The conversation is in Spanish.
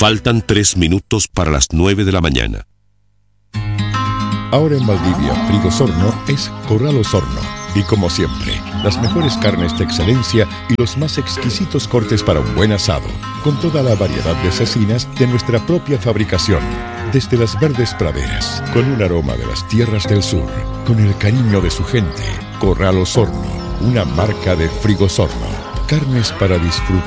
Faltan 3 minutos para las 9 de la mañana. Ahora en Valdivia, Frigosorno es Corral Osorno. Y como siempre, las mejores carnes de excelencia y los más exquisitos cortes para un buen asado, con toda la variedad de cecinas de nuestra propia fabricación. Desde las verdes praderas, con un aroma de las tierras del sur, con el cariño de su gente. Corral Osorno, una marca de Frigosorno. Carnes para disfrutar.